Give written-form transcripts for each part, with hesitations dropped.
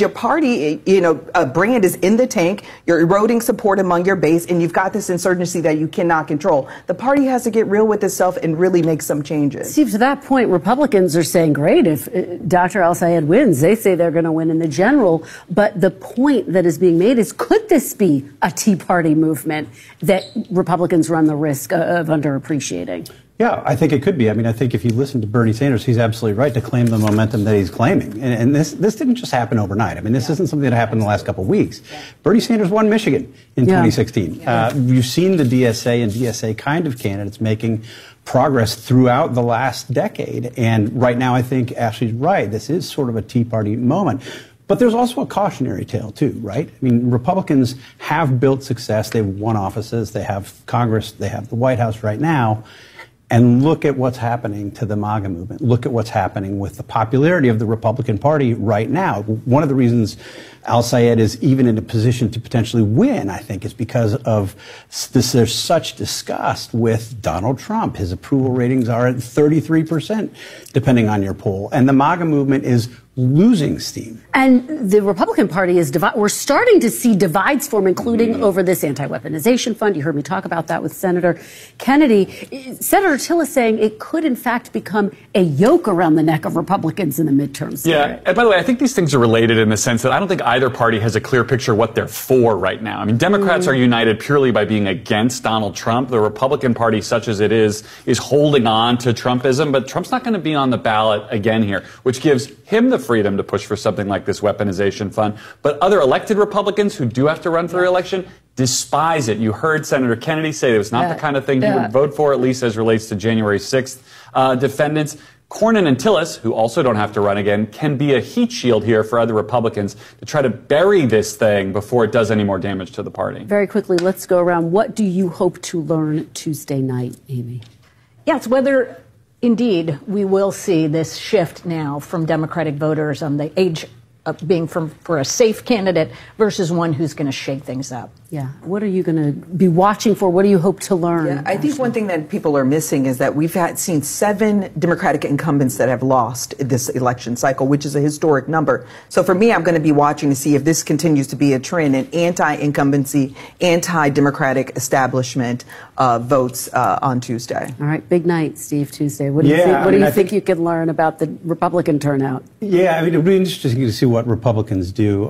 your party, brand is in the tank. You're eroding support among your base, and you've got this insurgency that you cannot control. The party has to get real with itself and really make some changes. Steve, to that point, Republicans are saying, great, if Dr. El-Sayed wins, they say they're going to win in the general. But the point that is being made is, could this be a Tea Party movement that Republicans run the risk of underappreciating? Yeah, I think it could be. I mean, I think if you listen to Bernie Sanders, he's absolutely right to claim the momentum that he's claiming. And this didn't just happen overnight. I mean, this isn't something that happened in the last couple of weeks. Bernie Sanders won Michigan in 2016. You've seen the DSA and DSA kind of candidates making progress throughout the last decade. And right now, I think Ashley's right. This is sort of a Tea Party moment. But there's also a cautionary tale, too, right? I mean, Republicans have built success. They've won offices. They have Congress. They have the White House right now. And look at what's happening to the MAGA movement. Look at what's happening with the popularity of the Republican Party right now. One of the reasons El-Sayed is even in a position to potentially win, I think, is because of this. There's such disgust with Donald Trump. His approval ratings are at 33%, depending on your poll. And the MAGA movement is losing steam. And the Republican Party is we're starting to see divides form, including over this anti-weaponization fund. You heard me talk about that with Senator Kennedy. Senator Till is saying it could, in fact, become a yoke around the neck of Republicans in the midterms. Yeah, and by the way, I think these things are related in the sense that I don't think either party has a clear picture of what they're for right now. I mean, Democrats are united purely by being against Donald Trump. The Republican Party, such as it is holding on to Trumpism, but Trump's not going to be on the ballot again here, which gives him the freedom to push for something like this weaponization fund. But other elected Republicans who do have to run for re-election despise it. You heard Senator Kennedy say it was not the kind of thing he would vote for, at least as relates to January 6th defendants. Cornyn and Tillis, who also don't have to run again, can be a heat shield here for other Republicans to try to bury this thing before it does any more damage to the party. Very quickly, let's go around. What do you hope to learn Tuesday night, Amy? Yeah, it's whether indeed we will see this shift now from Democratic voters on the age of being for a safe candidate versus one who's going to shake things up. Yeah. What are you going to be watching for? What do you hope to learn? Yeah, I think one thing that people are missing is that we've seen 7 Democratic incumbents that have lost this election cycle, which is a historic number. So for me, I'm going to be watching to see if this continues to be a trend in anti-incumbency, anti-democratic establishment votes on Tuesday. All right. Big night, Steve, Tuesday. What do you think? What do you think you can learn about the Republican turnout? Yeah, I mean, it'll be interesting to see what Republicans do.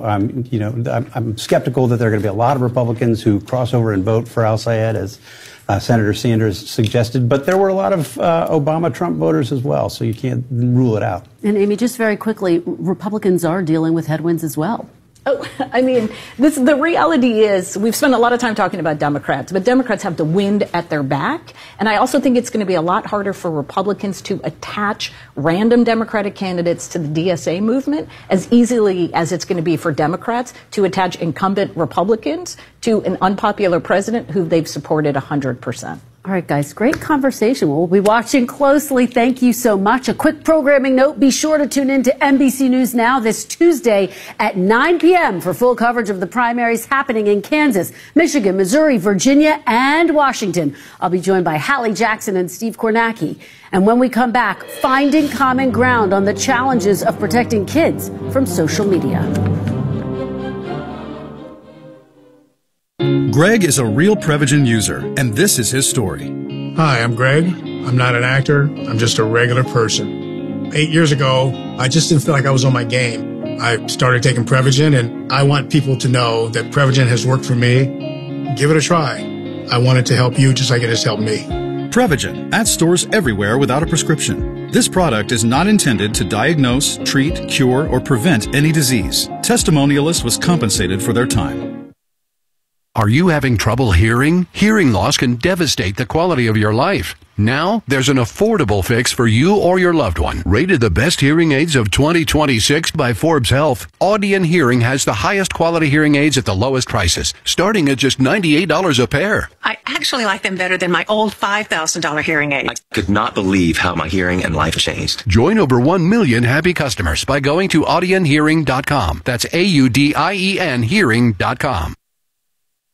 I'm skeptical that there are going to be a lot of Republicans who cross over and vote for El-Sayed, as Senator Sanders suggested. But there were a lot of Obama-Trump voters as well, so you can't rule it out. And, Amy, just very quickly, Republicans are dealing with headwinds as well. Oh, I mean, the reality is we've spent a lot of time talking about Democrats, but Democrats have the wind at their back. And I also think it's going to be a lot harder for Republicans to attach random Democratic candidates to the DSA movement as easily as it's going to be for Democrats to attach incumbent Republicans to an unpopular president who they've supported 100%. All right, guys, great conversation. We'll be watching closely. Thank you so much. A quick programming note, be sure to tune in to NBC News Now this Tuesday at 9 p.m. for full coverage of the primaries happening in Kansas, Michigan, Missouri, Virginia, and Washington. I'll be joined by Hallie Jackson and Steve Kornacki. And when we come back, finding common ground on the challenges of protecting kids from social media. Greg is a real Prevagen user, and this is his story. Hi, I'm Greg. I'm not an actor. I'm just a regular person. 8 years ago, I just didn't feel like I was on my game. I started taking Prevagen, and I want people to know that Prevagen has worked for me. Give it a try. I want it to help you just like it has helped me. Prevagen, at stores everywhere without a prescription. This product is not intended to diagnose, treat, cure, or prevent any disease. Testimonialist was compensated for their time. Are you having trouble hearing? Hearing loss can devastate the quality of your life. Now, there's an affordable fix for you or your loved one. Rated the best hearing aids of 2026 by Forbes Health, Audion Hearing has the highest quality hearing aids at the lowest prices, starting at just $98 a pair. I actually like them better than my old $5,000 hearing aid. I could not believe how my hearing and life changed. Join over 1 million happy customers by going to audionhearing.com. That's AUDIEN hearing.com.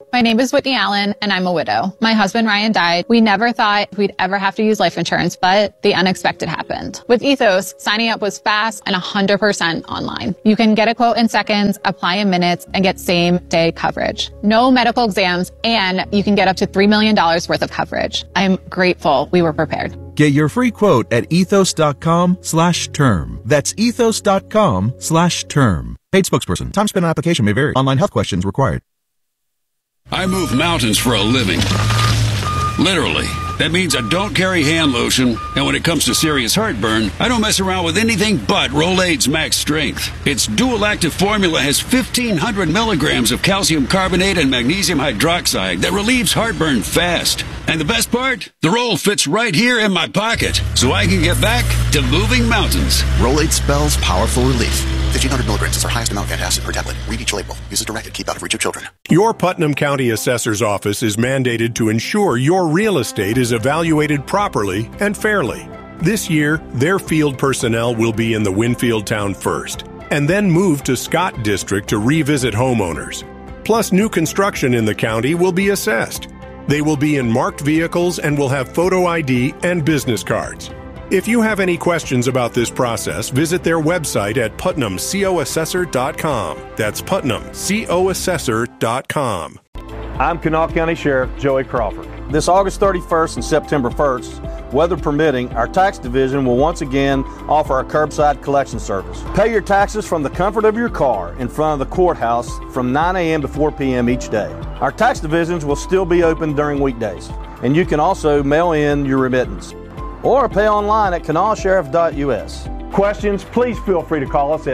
My name is Whitney Allen, and I'm a widow. My husband, Ryan, died. We never thought we'd ever have to use life insurance, but the unexpected happened. With Ethos, signing up was fast and 100% online. You can get a quote in seconds, apply in minutes, and get same-day coverage. No medical exams, and you can get up to $3 million worth of coverage. I'm grateful we were prepared. Get your free quote at ethos.com/term. That's ethos.com/term. Paid spokesperson. Time spent on application may vary. Online health questions required. I move mountains for a living. Literally. That means I don't carry hand lotion, and when it comes to serious heartburn, I don't mess around with anything but Rolaids Max Strength. Its dual-active formula has 1,500 milligrams of calcium carbonate and magnesium hydroxide that relieves heartburn fast. And the best part? The roll fits right here in my pocket, so I can get back to moving mountains. Rolaids spells powerful relief. 1,500 milligrams is our highest amount of antacid per tablet. Read each label. Use as directed. Keep out of reach of children. Your Putnam County Assessor's Office is mandated to ensure your real estate is evaluated properly and fairly. This year, their field personnel will be in the Winfield town first, and then move to Scott District to revisit homeowners. Plus, new construction in the county will be assessed. They will be in marked vehicles and will have photo ID and business cards. If you have any questions about this process, visit their website at PutnamCOAssessor.com. That's PutnamCOAssessor.com. I'm Kanawha County Sheriff Joey Crawford. This August 31st and September 1st, weather permitting, our tax division will once again offer our curbside collection service. Pay your taxes from the comfort of your car in front of the courthouse from 9 a.m. to 4 p.m. each day. Our tax divisions will still be open during weekdays, and you can also mail in your remittance or pay online at kanawhasheriff.us. Questions, please feel free to call us at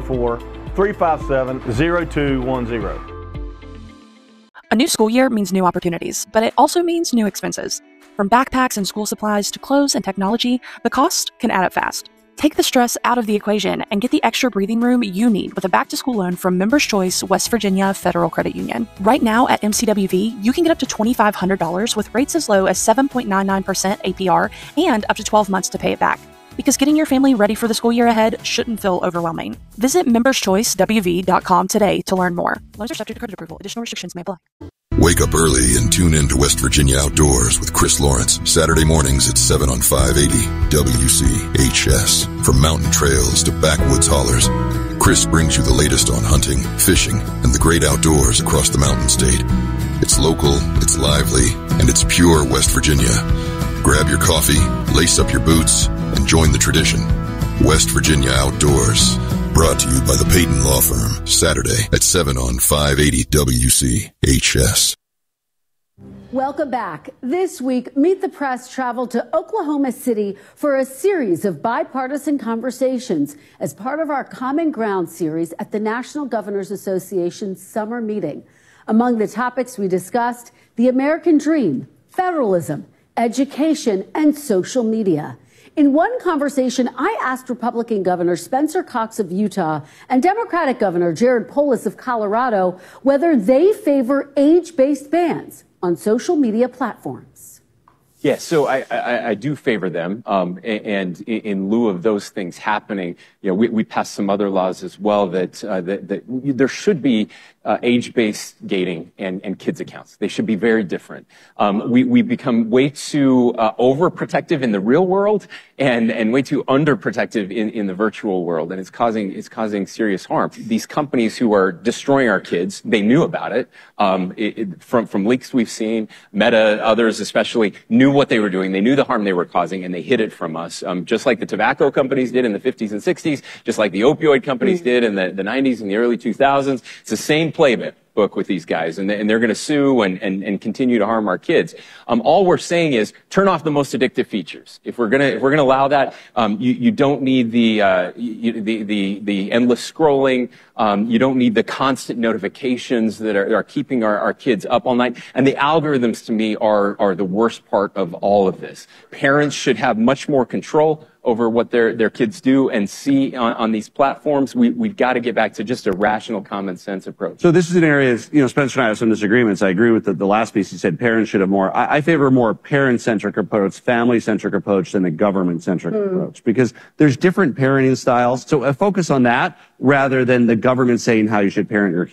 304-357-0210. A new school year means new opportunities, but it also means new expenses. From backpacks and school supplies to clothes and technology, the cost can add up fast. Take the stress out of the equation and get the extra breathing room you need with a back-to-school loan from Members Choice West Virginia Federal Credit Union. Right now at MCWV, you can get up to $2,500 with rates as low as 7.99% APR and up to 12 months to pay it back. Because getting your family ready for the school year ahead shouldn't feel overwhelming. Visit memberschoicewv.com today to learn more. Loans are subject to credit approval. Additional restrictions may apply. Wake up early and tune in to West Virginia Outdoors with Chris Lawrence. Saturday mornings at 7 on 580 WCHS. From mountain trails to backwoods hollers, Chris brings you the latest on hunting, fishing, and the great outdoors across the mountain state. It's local, it's lively, and it's pure West Virginia. Grab your coffee, lace up your boots, and join the tradition. West Virginia Outdoors. Brought to you by the Peyton Law Firm. Saturday at 7 on 580 WCHS. Welcome back. This week, Meet the Press traveled to Oklahoma City for a series of bipartisan conversations as part of our Common Ground series at the National Governors Association summer meeting. Among the topics we discussed, the American dream, federalism, education, and social media. In one conversation, I asked Republican Governor Spencer Cox of Utah and Democratic Governor Jared Polis of Colorado whether they favor age-based bans on social media platforms. Yes, so I do favor them, and in lieu of those things happening, we passed some other laws as well that there should be age-based gating and kids accounts. They should be very different. We become way too overprotective in the real world and way too underprotective in the virtual world, and it's causing serious harm. These companies who are destroying our kids, they knew about it. From leaks we've seen, Meta, others especially, knew what they were doing. They knew the harm they were causing, and they hid it from us, just like the tobacco companies did in the 50s and 60s, just like the opioid companies did in the 90s and the early 2000s. It's the same playbook with these guys, and they're going to sue and continue to harm our kids. All we're saying is turn off the most addictive features. If we're gonna allow that, you don't need the endless scrolling. You don't need the constant notifications that are keeping our kids up all night. And the algorithms, to me, are the worst part of all of this. Parents should have much more control over what their kids do and see on these platforms. We've got to get back to just a rational, common sense approach. So this is an area, Spencer and I have some disagreements. I agree with the last piece. You said parents should have more. I favor a more parent-centric approach, family-centric approach than a government-centric approach, because there's different parenting styles. So a focus on that rather than the government saying how you should parent your kid.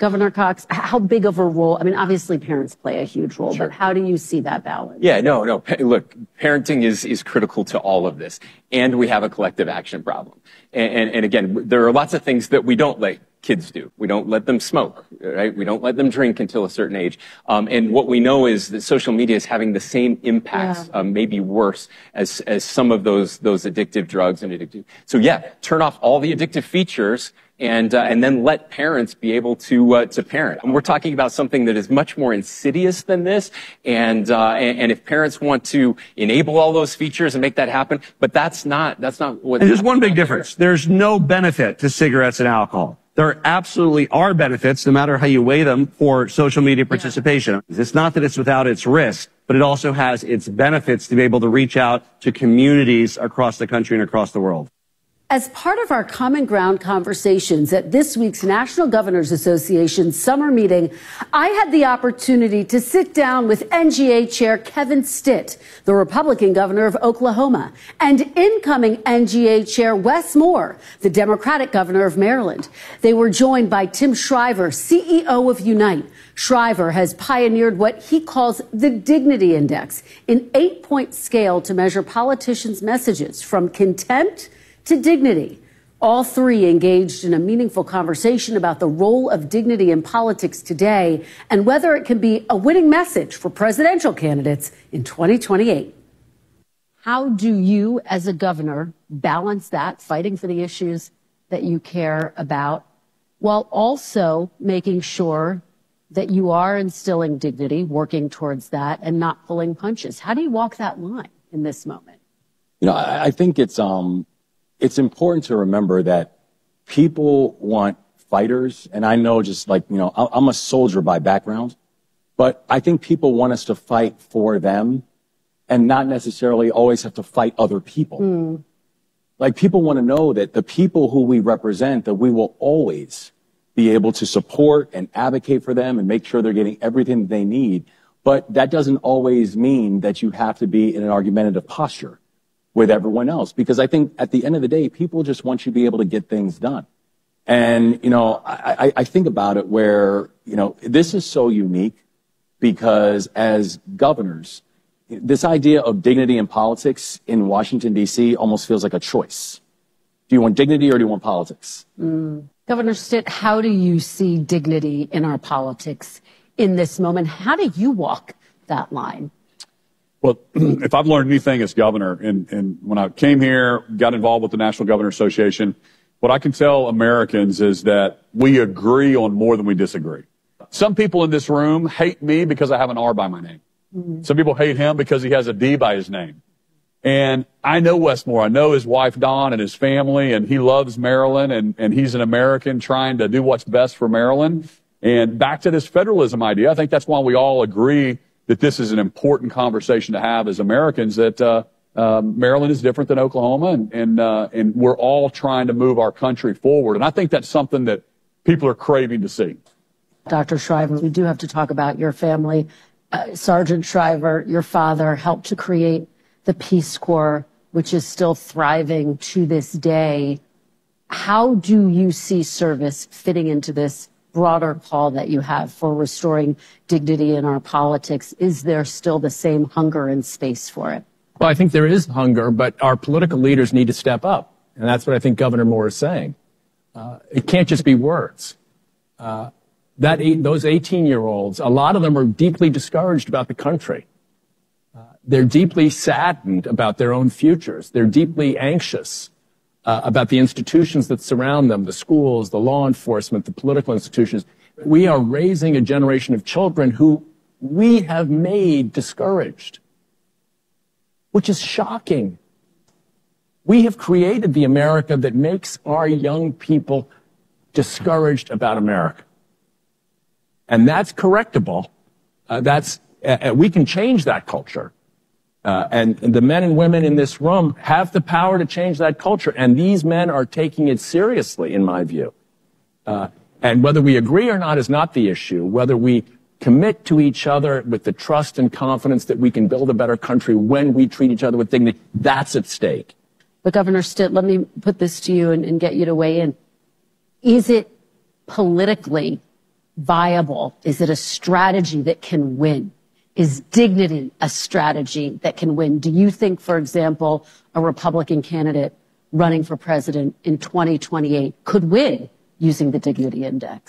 Governor Cox, how big of a role? I mean, obviously parents play a huge role, Sure. but how do you see that balance? Yeah, no. Look, parenting is critical to all of this. And we have a collective action problem. And again, there are lots of things that we don't let kids do. We don't let them smoke, right? We don't let them drink until a certain age. And what we know is that social media is having the same impacts, maybe worse, as some of those addictive drugs and addictive. So yeah, turn off all the addictive features and then let parents be able to parent. And we're talking about something that is much more insidious than this. And if parents want to enable all those features and make that happen, but that's not what. And there's one big difference. There's no benefit to cigarettes and alcohol. There absolutely are benefits, no matter how you weigh them, for social media participation. It's not that it's without its risk, but it also has its benefits to be able to reach out to communities across the country and across the world. As part of our Common Ground conversations at this week's National Governors Association summer meeting, I had the opportunity to sit down with NGA Chair Kevin Stitt, the Republican governor of Oklahoma, and incoming NGA Chair Wes Moore, the Democratic governor of Maryland. They were joined by Tim Shriver, CEO of Unite. Shriver has pioneered what he calls the Dignity Index, an 8-point scale to measure politicians' messages from contempt to dignity. All three engaged in a meaningful conversation about the role of dignity in politics today and whether it can be a winning message for presidential candidates in 2028. How do you, as a governor, balance that, fighting for the issues that you care about, while also making sure that you are instilling dignity, working towards that, and not pulling punches? How do you walk that line in this moment? You know, I think it's important to remember that people want fighters. And I know, just like, you know, I'm a soldier by background, but I think people want us to fight for them and not necessarily always have to fight other people. Like, people want to know that the people who we represent, that we will always be able to support and advocate for them and make sure they're getting everything they need. But that doesn't always mean that you have to be in an argumentative posture with everyone else, because I think at the end of the day, people just want you to be able to get things done. And, you know, I think about it where, you know, this is so unique because as governors, this idea of dignity in politics in Washington, D.C. almost feels like a choice. Do you want dignity or do you want politics? Governor Stitt, how do you see dignity in our politics in this moment? How do you walk that line? Well, if I've learned anything as governor, and when I came here, got involved with the National Governor Association, what I can tell Americans is that we agree on more than we disagree. Some people in this room hate me because I have an R by my name. Some people hate him because he has a D by his name. And I know Wes Moore. I know his wife, Dawn, and his family, and he loves Maryland, and he's an American trying to do what's best for Maryland. And back to this federalism idea, I think that's why we all agree that this is an important conversation to have as Americans, that Maryland is different than Oklahoma, and we're all trying to move our country forward. And I think that's something that people are craving to see. Dr. Shriver, we do have to talk about your family. Sergeant Shriver, your father, helped to create the Peace Corps, which is still thriving to this day. How do you see service fitting into this broader call that you have for restoring dignity in our politics? Is there still the same hunger and space for it? Well, I think there is hunger, but our political leaders need to step up. And that's what I think Governor Moore is saying. It can't just be words. Those 18-year-olds, a lot of them are deeply discouraged about the country. They're deeply saddened about their own futures. They're deeply anxious about the institutions that surround them, the schools, the law enforcement, the political institutions. We are raising a generation of children who we have made discouraged, which is shocking. We have created the America that makes our young people discouraged about America. And that's correctable. We can change that culture. And the men and women in this room have the power to change that culture. And these men are taking it seriously, in my view. And whether we agree or not is not the issue. Whether we commit to each other with the trust and confidence that we can build a better country when we treat each other with dignity, that's at stake. But Governor Stitt, let me put this to you and get you to weigh in. Is it politically viable? Is it a strategy that can win? Is dignity a strategy that can win? Do you think, for example, a Republican candidate running for president in 2028 could win using the Dignity Index?